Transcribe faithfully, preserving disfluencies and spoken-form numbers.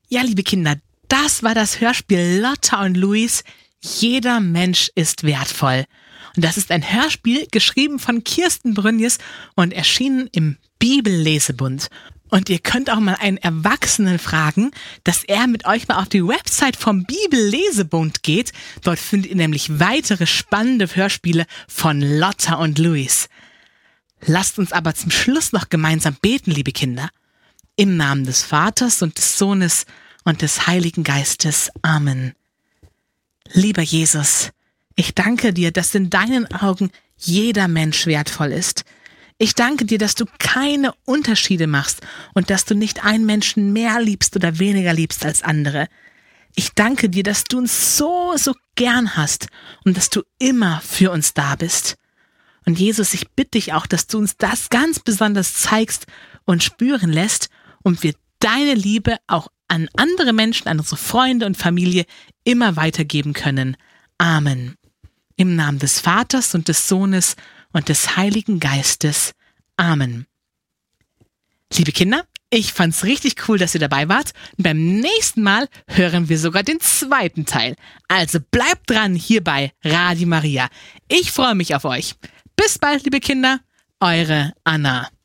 Ja, liebe Kinder, das war das Hörspiel Lotta und Luis. Jeder Mensch ist wertvoll. Und das ist ein Hörspiel, geschrieben von Kirsten Brünjes und erschienen im Bibellesebund. Und ihr könnt auch mal einen Erwachsenen fragen, dass er mit euch mal auf die Website vom Bibellesebund geht. Dort findet ihr nämlich weitere spannende Hörspiele von Lotta und Luis. Lasst uns aber zum Schluss noch gemeinsam beten, liebe Kinder. Im Namen des Vaters und des Sohnes und des Heiligen Geistes. Amen. Lieber Jesus, ich danke dir, dass in deinen Augen jeder Mensch wertvoll ist. Ich danke dir, dass du keine Unterschiede machst und dass du nicht einen Menschen mehr liebst oder weniger liebst als andere. Ich danke dir, dass du uns so, so gern hast und dass du immer für uns da bist. Und Jesus, ich bitte dich auch, dass du uns das ganz besonders zeigst und spüren lässt und wir deine Liebe auch an andere Menschen, an unsere Freunde und Familie immer weitergeben können. Amen. Im Namen des Vaters und des Sohnes und des Heiligen Geistes. Amen. Liebe Kinder, ich fand's richtig cool, dass ihr dabei wart. Und beim nächsten Mal hören wir sogar den zweiten Teil. Also bleibt dran hier bei Radio Maria. Ich freue mich auf euch. Bis bald, liebe Kinder. Eure Anna.